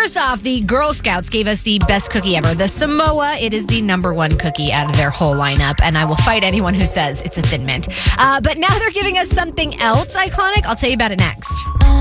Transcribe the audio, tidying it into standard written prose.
first off, the Girl Scouts gave us the best cookie ever. The Samoa, it is the number one cookie out of their whole lineup, and I will fight anyone who says it's a Thin Mint. But now they're giving us something else iconic. I'll tell you about it next.